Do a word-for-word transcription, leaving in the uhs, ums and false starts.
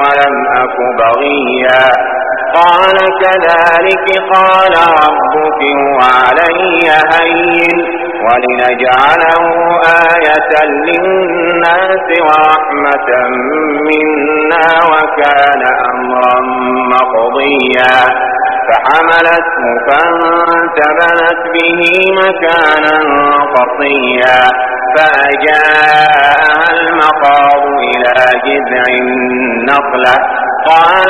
ولم أك بغيا قال كذلك قال ربك هو علي هين ولنجعله آية للناس ورحمة منا وكان أمرا مقضيا فحملته فانتبذت به مكانا قصيا فأجاءها المخاض إلى جذع النخلة قالت